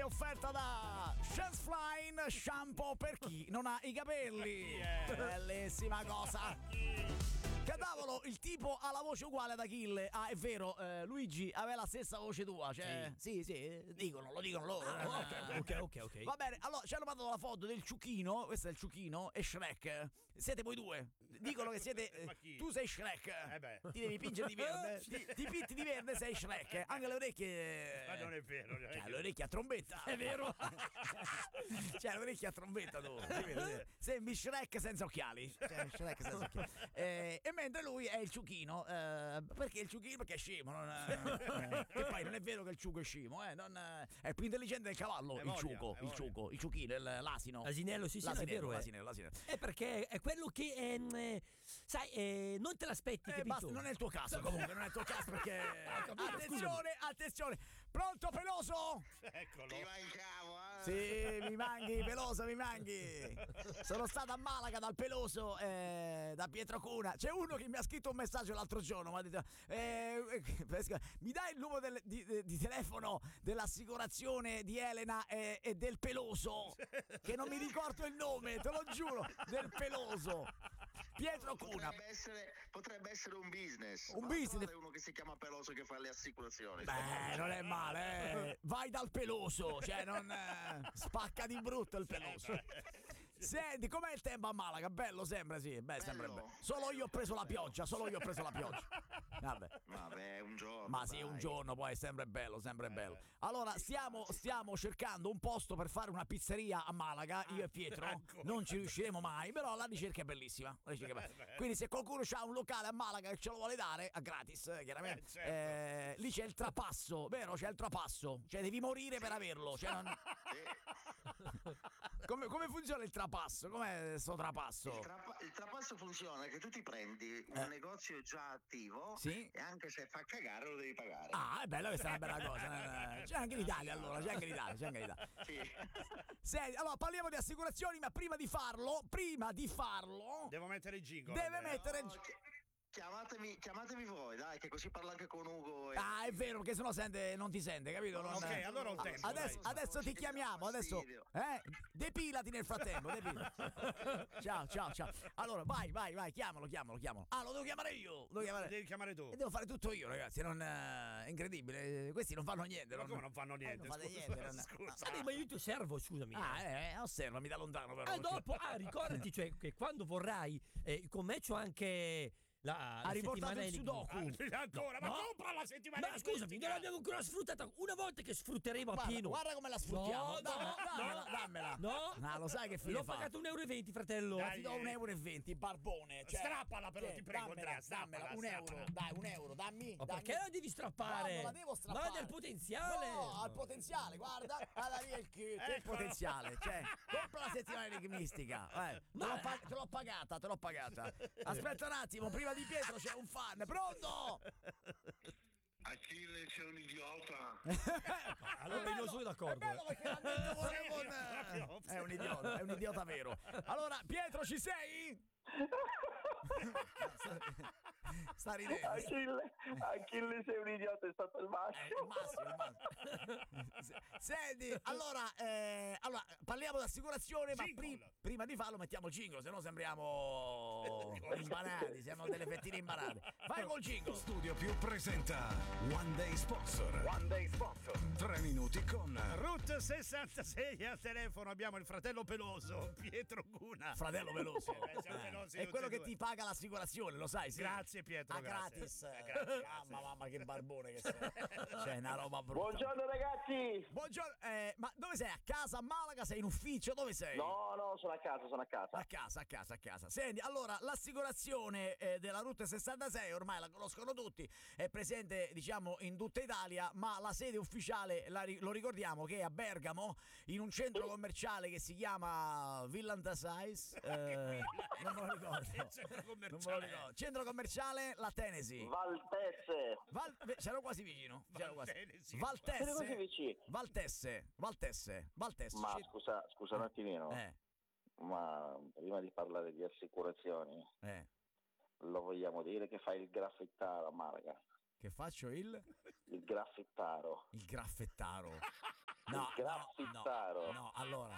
offerta da Chance Flying, shampoo per chi non ha i capelli. Bellissima cosa. Cavolo, il tipo ha la voce uguale ad Achille. Ah, è vero, Luigi aveva la stessa voce tua, cioè. Sì, lo dicono loro. Ok. Va bene, allora ci hanno mandato la foto del ciuchino, questo è il ciuchino, e Shrek. Siete voi due. Dicono che siete. Tu sei Shrek. Ti devi pingere di verde. Ti pinti di verde, sei Shrek. Anche le orecchie. Ma non è vero. Cioè, le orecchie a trombetta. È vero. Cioè, le orecchie a trombetta tu. Sembri Shrek senza occhiali. Cioè, Shrek senza occhiali. E mentre lui è il ciuchino, perché il ciuchino? Perché è scemo, e poi non è vero che il ciuco è scemo, è più intelligente del cavallo, il ciuchino, l'asino. L'asinello, sì, è vero. L'asinello. È perché è quello che non te l'aspetti, capito? Basta, non è il tuo caso, comunque, non è il tuo caso perché attenzione, pronto Peloso? Eccolo. Ti mancavo, Sì, mi manchi, Peloso, mi manchi. Sono stato a Malaga dal Peloso, da Pietro Cuna. C'è uno che mi ha scritto un messaggio l'altro giorno, mi ha detto mi dai il numero di telefono dell'assicurazione di Elena e del Peloso, che non mi ricordo il nome, te lo giuro, del Peloso. Pietro Cuna. Potrebbe essere un business. Un business. È uno che si chiama Peloso che fa le assicurazioni. Beh, non è male, vai dal Peloso, cioè non spacca di brutto il Peloso. Senti, com'è il tempo a Malaga? Bello sempre, sì. Beh, sempre bello. Solo io ho preso la pioggia. Vabbè, un giorno. Ma sì, un giorno poi è sempre bello, bello. Allora, stiamo cercando un posto per fare una pizzeria a Malaga, io e Pietro. Non ci riusciremo mai, però la ricerca è bellissima. Quindi se qualcuno ha un locale a Malaga e ce lo vuole dare, a gratis, chiaramente. Certo. Lì c'è il trapasso, vero? C'è il trapasso. Cioè, devi morire per averlo. Cioè, non... Come funziona il trapasso? Com'è sto trapasso? Il trapasso funziona che tu ti prendi un negozio già attivo, sì? E anche se fa cagare lo devi pagare. Ah, è bella, questa è una bella cosa. C'è anche in Italia, allora, c'è anche in Italia. Sì. Senti, allora parliamo di assicurazioni, ma prima di farlo devo mettere il jingle. Chiamatemi voi, dai, che così parlo anche con Ugo. Ah, è vero, perché sennò non ti sente, capito? Ok, allora ho tempo. Adesso ti chiamiamo, adesso. Depilati nel frattempo, Ciao. Allora, vai, chiamalo. Ah, lo devo chiamare io. Lo devi chiamare tu. E devo fare tutto io, ragazzi, è incredibile. Questi non fanno niente. Ma come non fanno niente? Non fate niente. Scusa. Ma io ti servo, scusami. Osservami da lontano, però. Dopo, ricordati, cioè, che quando vorrai, con me c'ho anche ha riportato il Sudoku ancora, ma compra la settimana. Ma scusami, non l'abbiamo ancora sfruttata. Una volta che sfrutteremo a pieno. Guarda come la sfruttiamo. Dammela. No, lo sai che fine l'ho pagato 1,20 €, fratello. Ti do 1,20 €, barbone. Strappala però, ti prego, Andrea. Dammela, €1. Dai, €1, dammi. Ma perché la devi strappare? No, non la devo strappare. Guarda il potenziale. No, al potenziale, guarda. Allora lì il potenziale. Cioè, compra la settimana enigmistica. Te l'ho pagata. Aspetta un attimo, prima di Pietro c'è un fan. Pronto? Achille, sei un idiota. Allora io sono d'accordo. È un idiota vero. Allora, Pietro, ci sei? Sta ridendo. Achille, sei un idiota, è stato il massimo. Senti, allora parliamo di assicurazione, ma prima di farlo mettiamo il jingle, se no sembriamo imbanati, siamo delle fettine imbanate. Vai col jingle. Studio Più presenta One Day Sponsor. 3 minuti con Route 66 al telefono. Abbiamo il fratello peloso Pietro Cuna. Fratello peloso. È quello che ti paga l'assicurazione, lo sai? Sì. Grazie Pietro, gratis. Mamma che barbone che sei. C'è una roba brutta. Buongiorno ragazzi. Buongiorno. Ma dove sei? A casa a Malaga? Sei in ufficio? Dove sei? No, sono a casa. A casa. Senti, allora, l'assicurazione della Route 66 ormai la conoscono tutti, è presente, diciamo, in tutta Italia, ma la sede ufficiale, lo ricordiamo, che è a Bergamo, in un centro commerciale che si chiama Villa Antasais. Non me lo ricordo. Centro commerciale La Tenesi. Valtesse. C'ero quasi vicino. Valtesse. Valtesse. Ma scusa un attimino. Ma prima di parlare di assicurazioni, lo vogliamo dire che fai il graffettaro a Malaga? Che faccio il graffettaro. Il graffettaro. No, allora.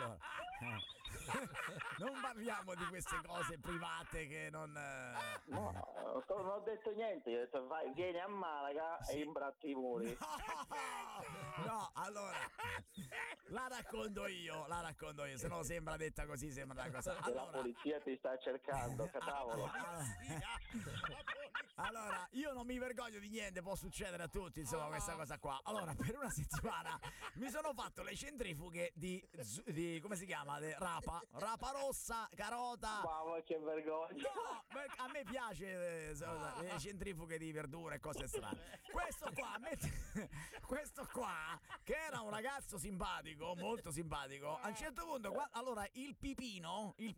Non parliamo di queste cose private che non... No, non ho detto niente, io ho detto vieni a Malaga e imbratti i muri. No, allora, la racconto io, se no sembra detta così, sembra una cosa... Allora, la polizia ti sta cercando, cavolo. Allora, io non mi vergogno di niente, può succedere a tutti, insomma, questa cosa qua. Allora, per una settimana mi sono fatto le centrifughe di come si chiama? Rapa rossa, carota. Mamma, che vergogna. No, a me piace le centrifughe di verdure e cose strane. Questo qua, che era un ragazzo simpatico, molto simpatico, a un certo punto, allora il Peppino, il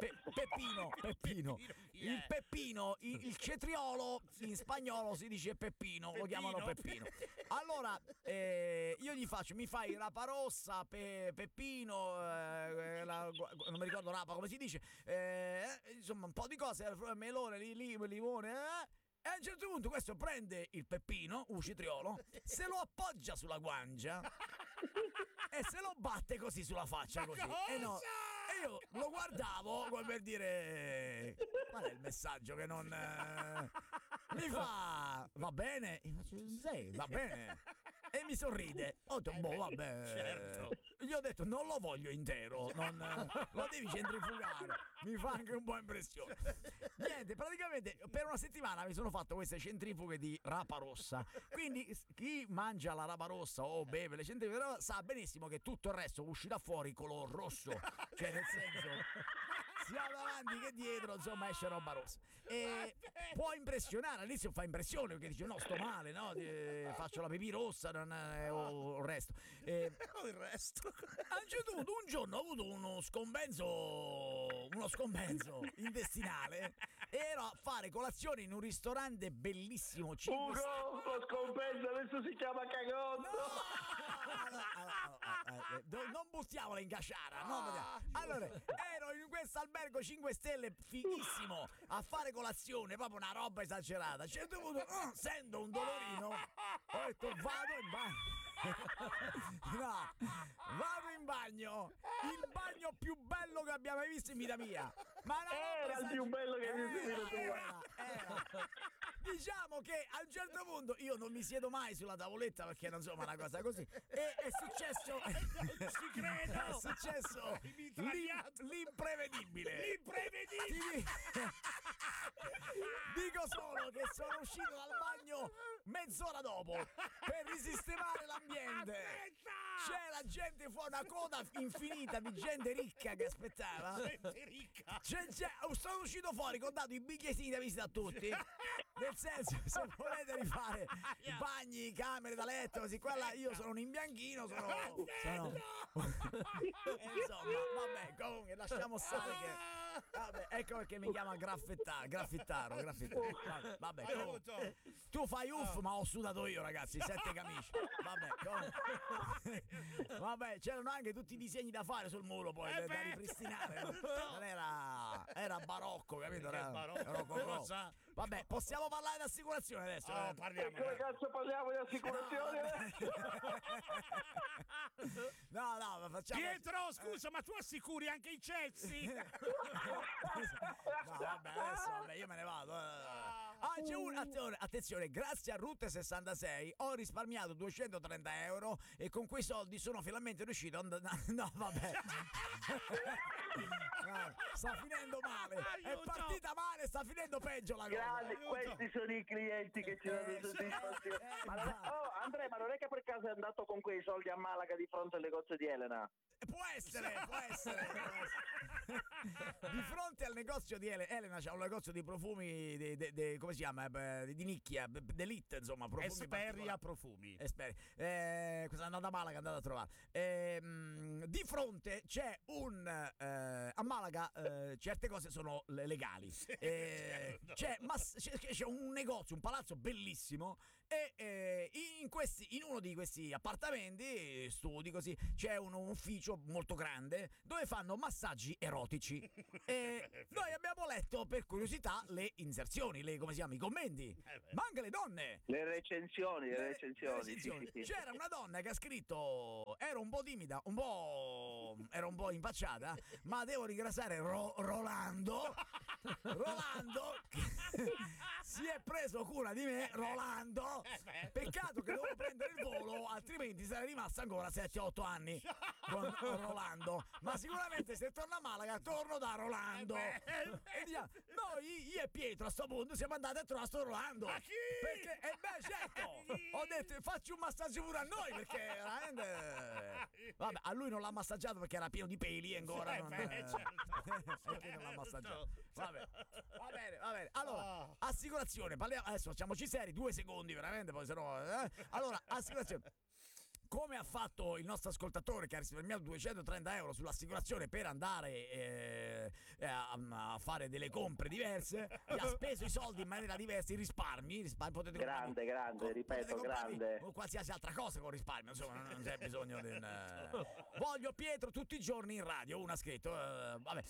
cetriolo, in spagnolo si dice Peppino, lo chiamano Peppino. Allora, io gli faccio, mi fai rapa rossa, Peppino, non mi ricordo rapa come si dice, insomma un po' di cose, melone, limone, E a un certo punto questo prende il peppino, un citriolo, se lo appoggia sulla guancia e se lo batte così sulla faccia, così. E io lo guardavo come per dire: qual è il messaggio che non... Mi fa: va bene? Io faccio: sì, va bene. E mi sorride. Ho detto: boh, vabbè. Certo. Gli ho detto: non lo voglio intero, lo devi centrifugare. Mi fa anche un po' impressione. Niente, praticamente per una settimana mi sono fatto queste centrifughe di rapa rossa. Quindi chi mangia la rapa rossa o beve le centrifughe sa benissimo che tutto il resto uscirà fuori color rosso. Cioè, nel senso, sia davanti che dietro, insomma, esce roba rossa. E può impressionare, all'inizio fa impressione perché dice: no, sto male, no? Faccio la pipì rossa, o il resto. Il resto. A un certo punto, un giorno ho avuto uno scompenso intestinale. Ero a fare colazione in un ristorante bellissimo. Ugo, lo scompenso adesso si chiama cagotto. Non buttiamola in casciara, no? Allora, ero in questo albergo 5 stelle fighissimo a fare colazione, proprio una roba esagerata. A un certo punto sento un dolorino, ho detto: vado in bagno. No, vado in bagno, il bagno più bello che abbia mai visto in vita mia. Ma era il più bello che hai visto in vita tua. Era. Diciamo che a un certo punto io non mi siedo mai sulla tavoletta perché non insomma una cosa così. E è successo. Non ci credo! È successo l'imprevedibile. Dico solo che sono uscito dal bagno mezz'ora dopo per risistemare l'ambiente. C'era gente fuori, una coda infinita di gente ricca che aspettava. Gente ricca. Sono uscito fuori, ho dato i bigliettini da visita a tutti. Nel senso, se volete rifare bagni, camere da letto, così qua là, io sono un imbianchino, sono... Insomma, vabbè, comunque lasciamo stare che... Vabbè, ecco perché mi chiama graffittaro. Vabbè, comunque. Tu fai uff, ma ho sudato io, ragazzi, 7 camicie. Vabbè, c'erano anche tutti i disegni da fare sul muro poi, da ripristinare. Non era barocco, capito? Barocco. Vabbè, possiamo parlare di assicurazione adesso? Parliamo. Come cazzo parliamo di assicurazione? No, ma facciamo... Pietro, scusa, ma tu assicuri anche i cessi? No, vabbè, adesso io me ne vado. C'è attenzione, grazie a Route 66 ho risparmiato 230 euro e con quei soldi sono finalmente riuscito a no, vabbè. Sta finendo male. È partita male, sta finendo peggio la cosa. Grandi, questi sono i clienti che ci danno soddisfazione. Andrea, ma non è che per caso è andato con quei soldi a Malaga di fronte al negozio di Elena? Può essere. Di fronte al negozio di Elena c'ha un negozio di profumi come si chiama? Di nicchia, d'elite, insomma, profumi. Esperia profumi. Questa è andata a Malaga, è andata a trovare. Di fronte c'è a Malaga certe cose sono legali. C'è un negozio, un palazzo bellissimo e in uno di questi appartamenti, studi così, c'è un ufficio molto grande dove fanno massaggi erotici e noi abbiamo letto per curiosità le inserzioni, come si chiama, i commenti, ma anche le donne, le recensioni. Sì. C'era una donna che ha scritto: ero un po' timida, ero un po' impacciata, ma devo ringraziare Rolando che si è preso cura di me. Rolando, peccato che devo prendere il volo, altrimenti sarei rimasta ancora 7-8 anni con Rolando, ma sicuramente se torno a Malaga torno da Rolando. E diciamo, noi, io e Pietro a sto punto siamo andati a trovare sto Rolando, perché certo, ho detto facci un massaggio pure a noi, perché veramente vabbè, a lui non l'ha massaggiato perché era pieno di peli e ancora non l'ha massaggiato. Va bene. Allora, assicurazione, parliamo adesso, facciamoci seri, 2 secondi veramente, poi sennò allora, assicurazione. Come ha fatto il nostro ascoltatore che ha risparmiato 230 euro sull'assicurazione per andare a fare delle compre diverse, e ha speso i soldi in maniera diversa, i risparmi potete grande, ripeto, grande, o qualsiasi altra cosa con risparmio, insomma, non c'è bisogno di voglio Pietro tutti i giorni in radio, uno ha scritto vabbè.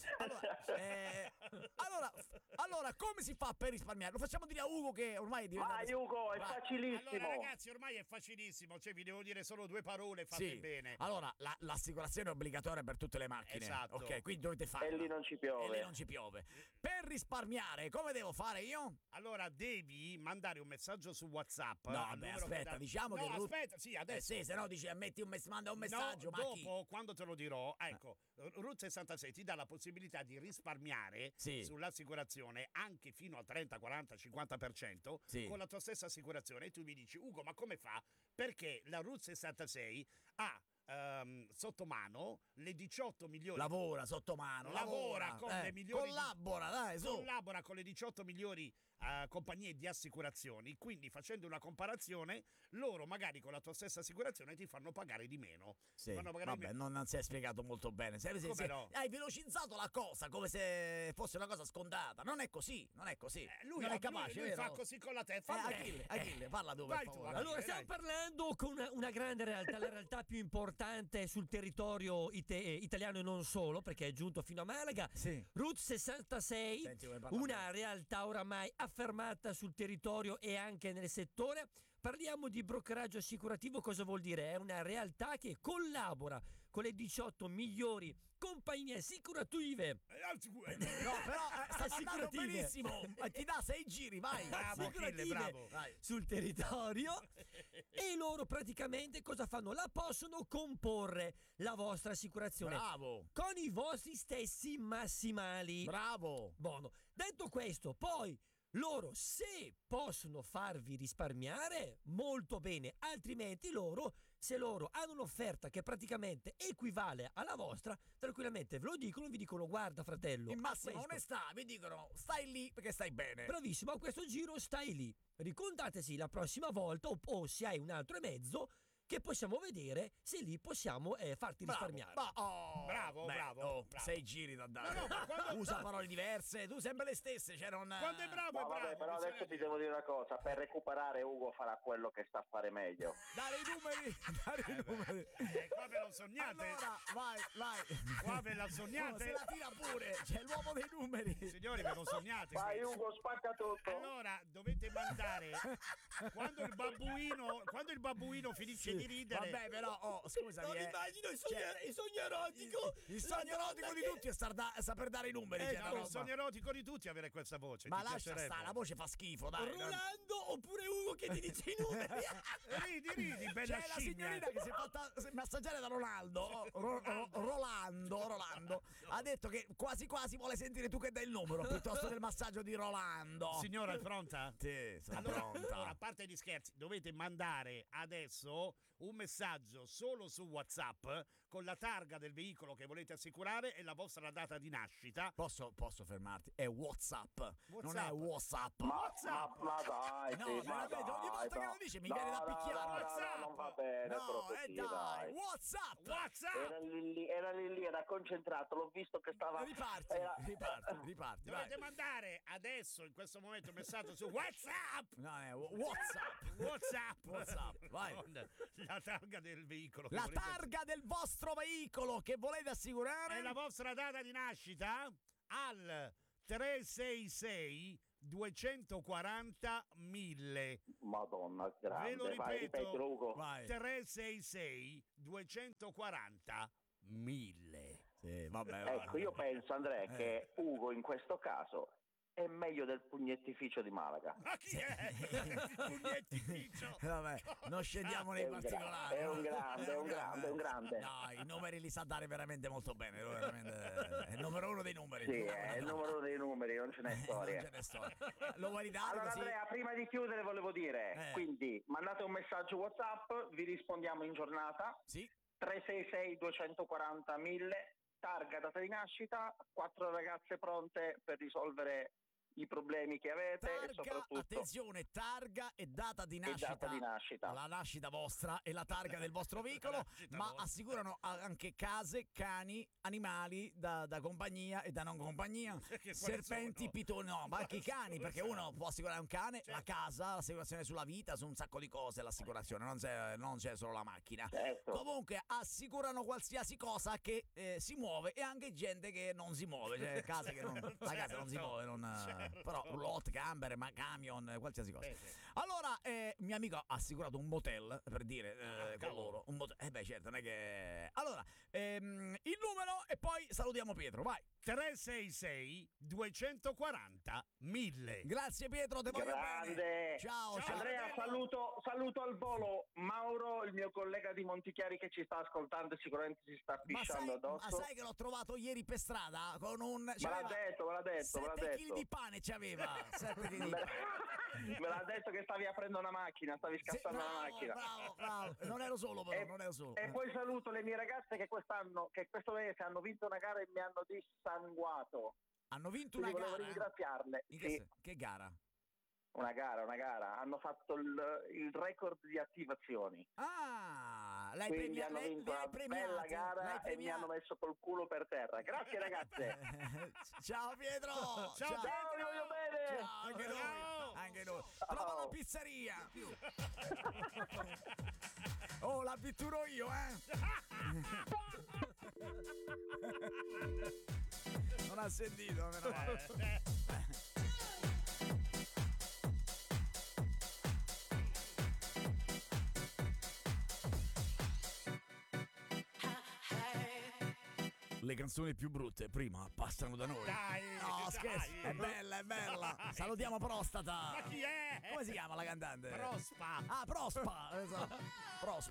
Allora come si fa per risparmiare? Lo facciamo dire a Ugo, che ormai è diventato... Vai Ugo, è facilissimo. Allora ragazzi, ormai è facilissimo, cioè vi devo dire solo 2 parole fatte bene. Allora, l'assicurazione è obbligatoria per tutte le macchine. Esatto. Ok, quindi dovete farla. E lì non ci piove. Per risparmiare, come devo fare io? Allora, devi mandare un messaggio su WhatsApp. No, vabbè, aspetta, diciamo che... aspetta, sì, adesso. Sì, se no dici, manda un messaggio, no, ma dopo, quando te lo dirò, ecco, Route 66 ti dà la possibilità di risparmiare sull'assicurazione anche fino al 30, 40, 50% con la tua stessa assicurazione. E tu mi dici, Ugo, ma come fa? Perché la Route 66 ha sotto mano le 18 migliori. Lavora sotto mano. Lavora con le migliori. Collabora con le 18 migliori compagnie di assicurazioni. Quindi, facendo una comparazione, loro magari con la tua stessa assicurazione ti fanno pagare di meno. Non si è spiegato molto bene. No? Hai velocizzato la cosa come se fosse una cosa scontata. Non è così. Lui non è capace. Lui fa così con la testa. Achille, parla tu, per favore. Allora, stiamo parlando con una grande realtà, la realtà più importante sul territorio italiano e non solo, perché è giunto fino a Malaga. Route 66, una realtà oramai affermata sul territorio e anche nel settore. Parliamo di brokeraggio assicurativo. Cosa vuol dire? È una realtà che collabora con le 18 migliori compagnie assicurative. No, però sta andando benissimo. Ti dà 6 giri, vai. Bravo. Vai. Sul territorio. E loro praticamente cosa fanno? La possono comporre la vostra assicurazione. Bravo. Con i vostri stessi massimali. Bravo. Buono. Detto questo, poi loro, se possono farvi risparmiare, molto bene, altrimenti se loro hanno un'offerta che praticamente equivale alla vostra, tranquillamente ve lo dicono, vi dicono: guarda fratello, in massima onestà vi dicono stai lì perché stai bene. Bravissimo, a questo giro stai lì. Ricontateci la prossima volta o se hai un altro mezzo, che possiamo vedere se lì possiamo farti risparmiare. Bravo. 6 giri da dare. Usa parole diverse, tu sempre le stesse. Quando è bravo, vabbè, però adesso ti devo dire una cosa: per recuperare Ugo farà quello che sa fare meglio. Dare i numeri. Qua ve lo sognate. Allora, vai. Qua ve la sognate. Se la tira pure, c'è l'uomo dei numeri. Signori, ve lo sognate. Vai Ugo, spacca tutto. Allora, dovete mandare quando il babbuino finisce di ridere. Vabbè, però, scusami. Non immagino il sogno erotico. Il sogno erotico di tutti è saper dare i numeri. Il sogno erotico di tutti è avere questa voce. Ma lascia stare, la voce fa schifo, dai. Rolando oppure Ugo che ti dice i numeri. Ridi, bella C'è la signorina che si è fatta massaggiare da Rolando. Rolando ha detto che quasi vuole sentire tu che dai il numero piuttosto del massaggio di Rolando. Signora, è pronta? Sì, sono pronta. Allora, a parte gli scherzi, dovete mandare adesso un messaggio solo su WhatsApp con la targa del veicolo che volete assicurare e la vostra data di nascita. Posso fermarti? È WhatsApp. Non è WhatsApp. Ma dai, no, ogni volta che lo dici mi viene da picchiare. No, non va bene. bene, no, proprio sì, dai. WhatsApp. Era lì, era concentrato, l'ho visto che stava... Riparti. Dovete mandare adesso, in questo momento, un messaggio su WhatsApp. No, WhatsApp. Vai. La targa del veicolo. La targa del vostro veicolo che volete assicurare. E la vostra data di nascita al 366 240 1000. Madonna, grande. Ve lo ripeto, Ugo. 366 240 1000. Sì, vabbè. Ecco, io penso, Andrea, che Ugo in questo caso è meglio del pugnettificio di Malaga. Ma chi è il pugnettificio? Vabbè, non scendiamo nei particolari. È un grande. No, i numeri li sa dare veramente molto bene. È il numero uno dei numeri. Sì, è il numero uno dei numeri, non ce n'è storia. Lo vuoi ridare? Allora, così? Andrea, prima di chiudere volevo dire, quindi mandate un messaggio WhatsApp, vi rispondiamo in giornata. Sì. 366 240 1000, targa, data di nascita, 4 ragazze pronte per risolvere i problemi che avete, targa, e soprattutto attenzione, targa e data di nascita. La nascita vostra e la targa del vostro veicolo, ma assicurano anche case, cani, animali da compagnia e da non compagnia, serpenti, pitoni, no, ma anche i cani, perché uno può assicurare un cane, la casa, l'assicurazione sulla vita, su un sacco di cose, l'assicurazione, non c'è solo la macchina. Certo. Comunque assicurano qualsiasi cosa che si muove e anche gente che non si muove, cioè case che la casa non si muove, però roulotte, camper, camion, qualsiasi cosa. Allora, mio amico ha assicurato un motel, per dire, con loro. Un motel. Certo, non è che... Allora, il numero e poi salutiamo Pietro, vai. 366 240 1000. Grazie Pietro, te voglio bene. Ciao. Andrea, saluto al volo Mauro, il mio collega di Montichiari che ci sta ascoltando e sicuramente si sta pisciando addosso. Ma sai che l'ho trovato ieri per strada con un... Me l'ha detto. 7 kg di pane c'aveva. 7 kg di pane. Me l'ha detto che stavi aprendo una macchina, stavi scassando una macchina. Bravo. Non ero solo però, non ero solo. E poi saluto le mie ragazze che questo mese hanno vinto una gara e mi hanno dissanguato. Hanno vinto una gara? Volevo ringraziarle. Che gara? Una gara. Hanno fatto il record di attivazioni. L'hai premiata. Hanno vinto una bella gara e mi hanno messo col culo per terra. Grazie ragazze. Ciao Pietro. Ciao, vi voglio bene. Ciao, anche noi. Trova la pizzeria. Oh, la pitturo io, Non ha sentito, meno male. Le canzoni più brutte prima passano da noi. Dai, no, scherzo, è bella. Salutiamo Prostata. Ma chi è? Come si chiama la cantante? Prospa. Prospa.